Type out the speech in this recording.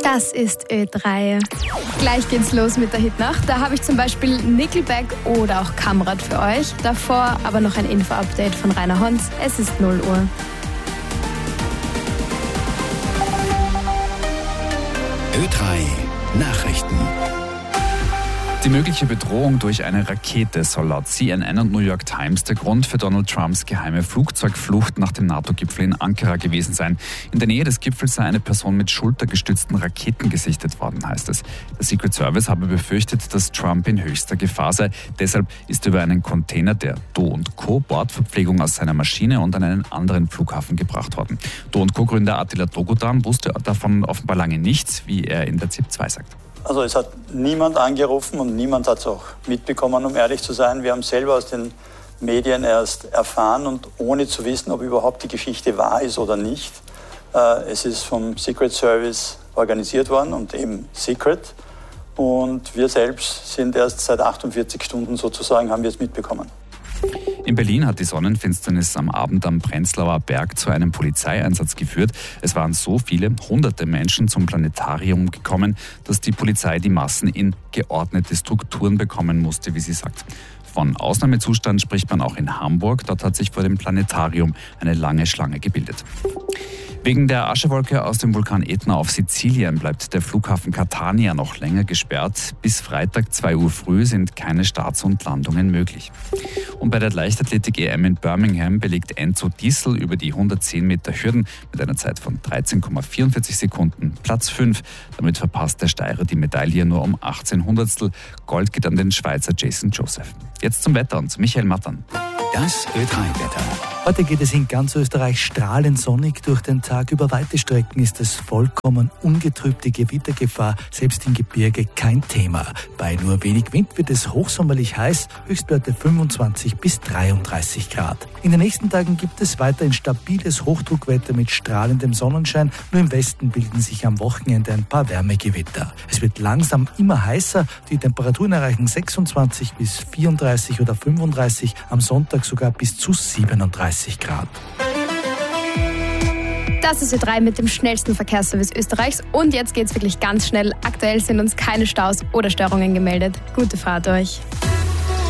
Das ist Ö3. Gleich geht's los mit der Hitnacht. Da habe ich zum Beispiel Nickelback oder auch Kamrat für euch. Davor aber noch ein Info-Update von Rainer Honz. Es ist 0 Uhr. Ö3 Nachrichten. Die mögliche Bedrohung durch eine Rakete soll laut CNN und New York Times der Grund für Donald Trumps geheime Flugzeugflucht nach dem NATO-Gipfel in Ankara gewesen sein. In der Nähe des Gipfels sei eine Person mit schultergestützten Raketen gesichtet worden, heißt es. Der Secret Service habe befürchtet, dass Trump in höchster Gefahr sei. Deshalb ist über einen Container der Do & Co. Bordverpflegung aus seiner Maschine und an einen anderen Flughafen gebracht worden. Do & Co.-Gründer Attila Dogudan wusste davon offenbar lange nichts, wie er in der ZIP 2 sagt. Also es hat niemand angerufen und niemand hat es auch mitbekommen, um ehrlich zu sein. Wir haben selber aus den Medien erst erfahren und ohne zu wissen, ob überhaupt die Geschichte wahr ist oder nicht. Es ist vom Secret Service organisiert worden und eben Secret. Und wir selbst sind erst seit 48 Stunden sozusagen, haben wir es mitbekommen. In Berlin hat die Sonnenfinsternis am Abend am Prenzlauer Berg zu einem Polizeieinsatz geführt. Es waren so viele, hunderte Menschen zum Planetarium gekommen, dass die Polizei die Massen in geordnete Strukturen bekommen musste, wie sie sagt. Von Ausnahmezustand spricht man auch in Hamburg. Dort hat sich vor dem Planetarium eine lange Schlange gebildet. Wegen der Aschewolke aus dem Vulkan Ätna auf Sizilien bleibt der Flughafen Catania noch länger gesperrt. Bis Freitag 2 Uhr früh sind keine Starts und Landungen möglich. Und bei der Leichtathletik-EM in Birmingham belegt Enzo Diesel über die 110 Meter Hürden mit einer Zeit von 13,44 Sekunden Platz 5. Damit verpasst der Steirer die Medaille nur um 18 Hundertstel. Gold geht an den Schweizer Jason Joseph. Jetzt zum Wetter und Michael Mattern. Das Ö3-Wetter. Heute geht es in ganz Österreich strahlend sonnig durch den Tag. Über weite Strecken ist es vollkommen ungetrübte Gewittergefahr, selbst im Gebirge kein Thema. Bei nur wenig Wind wird es hochsommerlich heiß, Höchstwerte 25 bis 33 Grad. In den nächsten Tagen gibt es weiterhin stabiles Hochdruckwetter mit strahlendem Sonnenschein. Nur im Westen bilden sich am Wochenende ein paar Wärmegewitter. Es wird langsam immer heißer. Die Temperaturen erreichen 26 bis 34 oder 35, am Sonntag sogar bis zu 37 Grad. Das ist Ö3 mit dem schnellsten Verkehrsservice Österreichs. Und jetzt geht's wirklich ganz schnell. Aktuell sind uns keine Staus oder Störungen gemeldet. Gute Fahrt euch.